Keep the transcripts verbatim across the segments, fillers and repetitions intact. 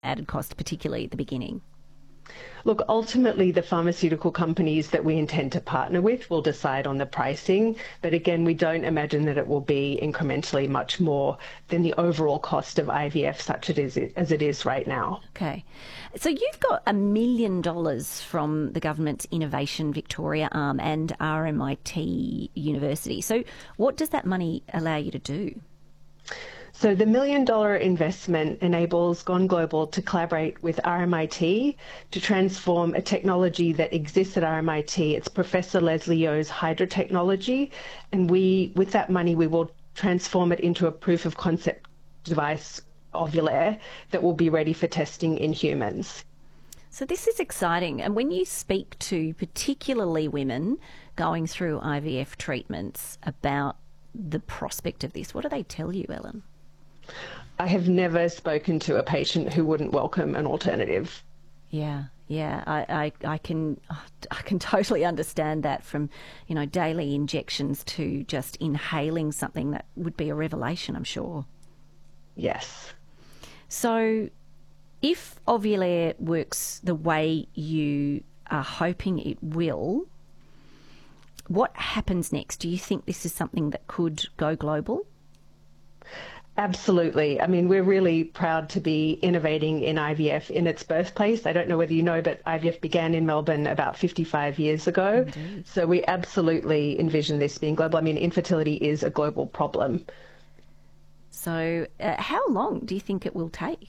added cost, particularly at the beginning? Look, ultimately, the pharmaceutical companies that we intend to partner with will decide on the pricing. But again, we don't imagine that it will be incrementally much more than the overall cost of I V F, such it is, as it is right now. Okay. So you've got a million dollars from the government's Innovation Victoria arm and R M I T University. So what does that money allow you to do? So the million dollar investment enables Gone Global to collaborate with R M I T to transform a technology that exists at R M I T. It's Professor Leslie Yeo's Hydra technology. And we, with that money, we will transform it into a proof of concept device, Ovulair, that will be ready for testing in humans. So this is exciting. And when you speak to particularly women going through I V F treatments about the prospect of this, what do they tell you, Ellen? I have never spoken to a patient who wouldn't welcome an alternative. Yeah, yeah, I, I, I can, I can totally understand that. From, you know, daily injections to just inhaling something, that would be a revelation, I'm sure. Yes. So, if Ovulair works the way you are hoping it will, what happens next? Do you think this is something that could go global? Absolutely. I mean, we're really proud to be innovating in I V F in its birthplace. I don't know whether you know, but I V F began in Melbourne about fifty-five years ago. Indeed. So we absolutely envision this being global. I mean, infertility is a global problem. So uh, how long do you think it will take?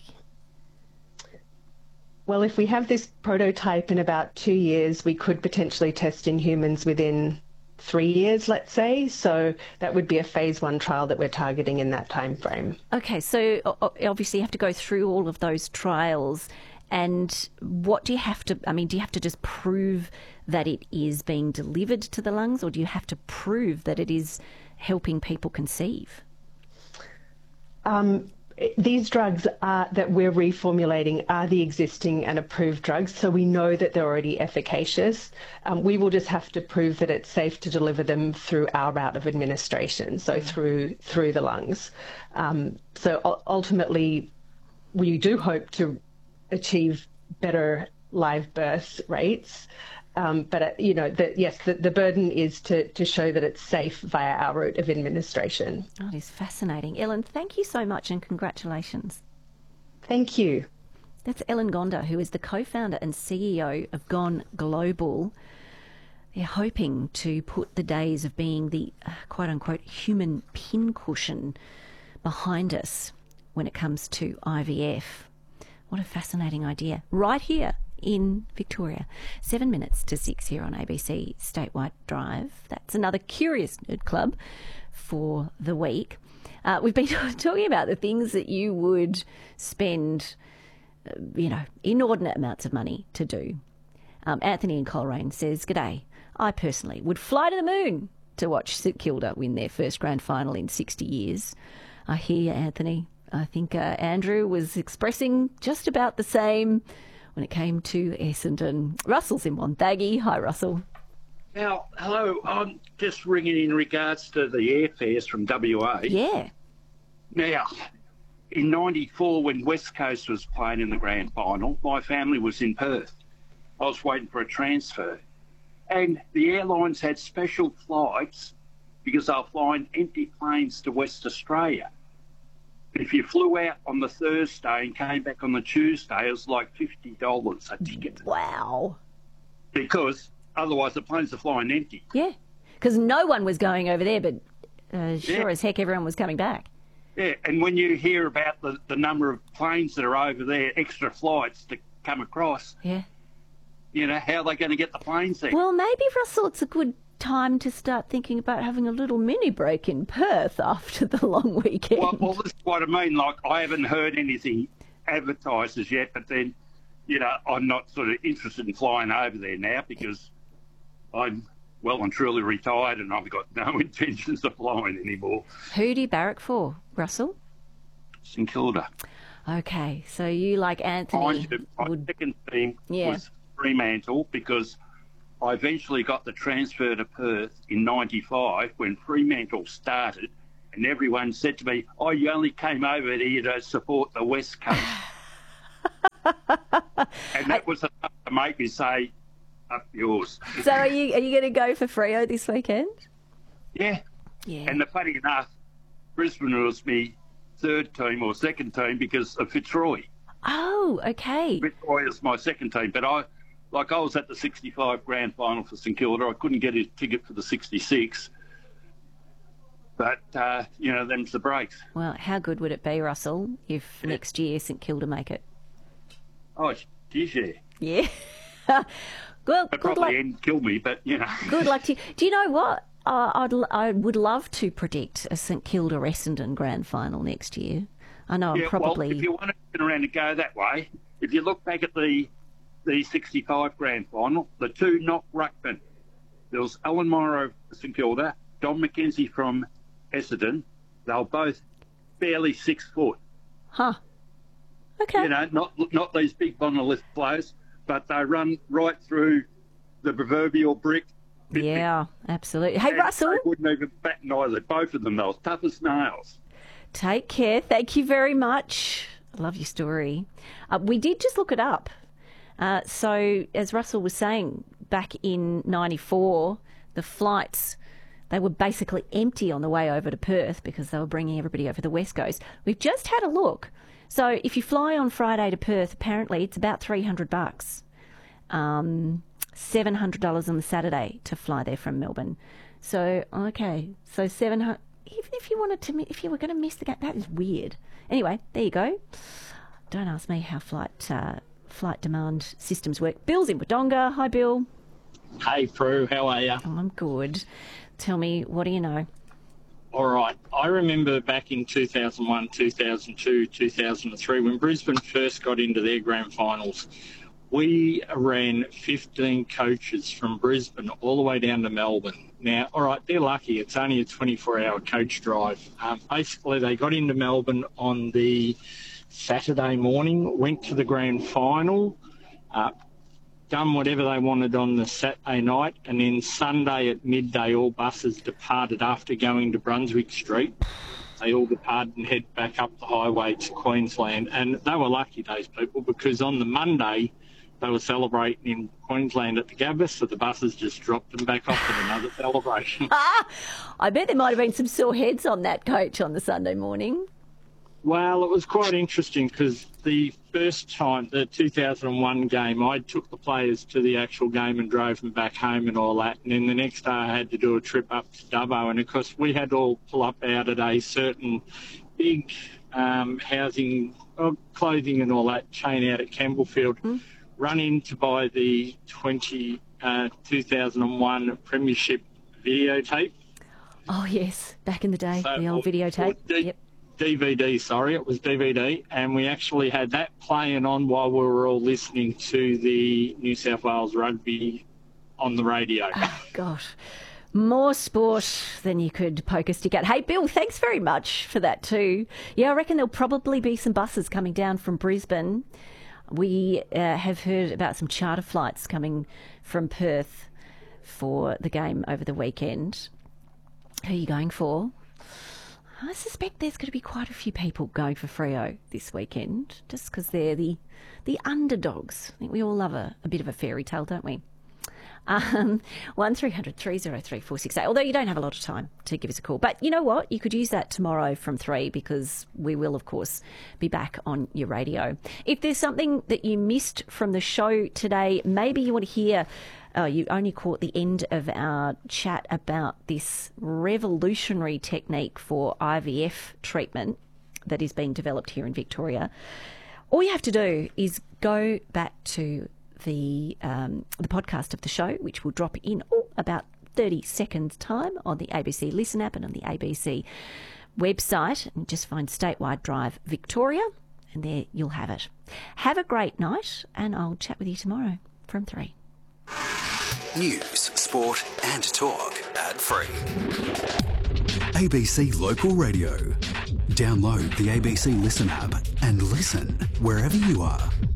Well, if we have this prototype in about two years, we could potentially test in humans within three years, let's say. So that would be a phase one trial that we're targeting in that time frame. Okay, so obviously you have to go through all of those trials. And what do you have to, I mean, do you have to just prove that it is being delivered to the lungs, or do you have to prove that it is helping people conceive? Um, These drugs are, that we're reformulating are the existing and approved drugs, so we know that they're already efficacious. Um, we will just have to prove that it's safe to deliver them through our route of administration, so through through the lungs. Um, so u- ultimately, we do hope to achieve better live birth rates. Um, but, uh, you know, the, yes, the, the burden is to, to show that it's safe via our route of administration. Oh, it is fascinating. Ellen, thank you so much and congratulations. Thank you. That's Ellen Gonda, who is the co-founder and C E O of Gone Global. They're hoping to put the days of being the uh, quote-unquote human pincushion behind us when it comes to I V F. What a fascinating idea. Right here in Victoria. Seven minutes to six here on A B C Statewide Drive. That's another Curious Nerd Club for the week. Uh, we've been talking about the things that you would spend, uh, you know, inordinate amounts of money to do. Um, Anthony in Coleraine says, "G'day. I personally would fly to the moon to watch St Kilda win their first grand final in sixty years. I hear you, Anthony. I think uh, Andrew was expressing just about the same when it came to Essendon. Russell's in Wonthaggi. Hi, Russell. Now, hello. I'm just ringing in regards to the airfares from W A. Yeah. Now, in ninety-four, when West Coast was playing in the grand final, my family was in Perth. I was waiting for a transfer. And the airlines had special flights because they were flying empty planes to West Australia. If you flew out on the Thursday and came back on the Tuesday, it was like fifty dollars a ticket. Wow. Because otherwise the planes are flying empty. Yeah. Because no one was going over there, but uh, sure Yeah. as heck everyone was coming back. Yeah, and when you hear about the, the number of planes that are over there, extra flights to come across, Yeah. you know, how are they going to get the planes there? Well, maybe, Russell, it's a good time to start thinking about having a little mini break in Perth after the long weekend. Well, well, this is what I mean. Like, I haven't heard anything advertised as yet, but then, you know, I'm not sort of interested in flying over there now because I'm well and truly retired and I've got no intentions of flying anymore. Who do you barrack for, Russell? St Kilda. Okay, so you, like Anthony, Mind you, my would... second team Yeah. was Fremantle because I eventually got the transfer to Perth in ninety-five when Fremantle started, and everyone said to me, "Oh, you only came over here to support the West Coast." And that was enough to make me say, up yours. So are you are you going to go for Freo this weekend? Yeah. Yeah. And the funny enough, Brisbane was me third team or second team because of Fitzroy. Oh, okay. Fitzroy is my second team, but I, like I was at the sixty-five grand final for St Kilda. I couldn't get a ticket for the sixty-six. But, uh, you know, them's the breaks. Well, how good would it be, Russell, if Yeah. next year St Kilda make it? Oh, geez, yeah. Yeah. Well, They'd good luck. probably end kill me, but, you know. Good luck to you. Do you know what? Uh, I'd, l- I would love to predict a St Kilda Essendon grand final next year. I know I'm Yeah, probably... well, if you want to turn around and go that way, if you look back at the the sixty-five grand final, the two knocked ruckmen. There was Alan Morrow of St Kilda, Don McKenzie from Essendon. They were both barely six foot. Huh. Okay. You know, not not these big monolith players, but they run right through the proverbial brick. Yeah, absolutely. Hey, And Russell, They wouldn't even bat an eyelid. Both of them, they were tough as nails. take care. Thank you very much. I love your story. Uh, we did just look it up. Uh, so, as Russell was saying, back in ninety-four, the flights, they were basically empty on the way over to Perth because they were bringing everybody over the West Coast. We've just had a look. So, if you fly on Friday to Perth, apparently it's about three hundred bucks. Um, seven hundred dollars on the Saturday to fly there from Melbourne. So, okay. So, seven hundred dollars. Even if you wanted to, mi- if you were going to miss the game, that is weird. Anyway, there you go. Don't ask me how flight uh, flight demand systems work. Bill's in Wodonga. Hi, Bill. Hey, Prue, how are you? Oh, I'm good. Tell me, what do you know? All right. I remember back in two thousand one, two thousand two, two thousand three, when Brisbane first got into their grand finals, we ran fifteen coaches from Brisbane all the way down to Melbourne. Now, all right, they're lucky. It's only a twenty-four hour coach drive. Um, basically, they got into Melbourne on the Saturday morning, went to the grand final, uh, done whatever they wanted on the Saturday night, and then Sunday at midday, all buses departed after going to Brunswick Street. They all departed and head back up the highway to Queensland. And they were lucky, those people, because on the Monday, they were celebrating in Queensland at the Gabba, so the buses just dropped them back off at another celebration. Ah, I bet there might have been some sore heads on that coach on the Sunday morning. Well, it was quite interesting because the first time, the two thousand one game, I took the players to the actual game and drove them back home and all that. And then the next day I had to do a trip up to Dubbo. And, of course, we had to all pull up out at a certain big um, housing, uh, clothing and all that chain out at Campbellfield, mm. run in to buy the twenty, uh, two thousand one Premiership videotape. Oh, yes, back in the day, So, the old or, videotape. Or D- yep. D V D, sorry, it was D V D, and we actually had that playing on while we were all listening to the New South Wales rugby on the radio. Oh, gosh. More sport than you could poke a stick at. Hey, Bill, thanks very much for that too. Yeah, I reckon there'll probably be some buses coming down from Brisbane. We uh, have heard about some charter flights coming from Perth for the game over the weekend. Who are you going for? I suspect there's going to be quite a few people going for Freo this weekend, just because they're the the underdogs. I think we all love a, a bit of a fairy tale, don't we? Um, one three hundred three oh three four six eight. Although you don't have a lot of time to give us a call. But you know what? You could use that tomorrow from three, because we will, of course, be back on your radio. If there's something that you missed from the show today, maybe you want to hear... Oh, you only caught the end of our chat about this revolutionary technique for I V F treatment that is being developed here in Victoria. All you have to do is go back to the um, the podcast of the show, which will drop in oh, about thirty seconds time on the A B C Listen app and on the A B C website, and just find Statewide Drive Victoria, and there you'll have it. Have a great night, and I'll chat with you tomorrow from three. News, sport and talk ad free. A B C Local Radio. Download the A B C Listen app and listen wherever you are.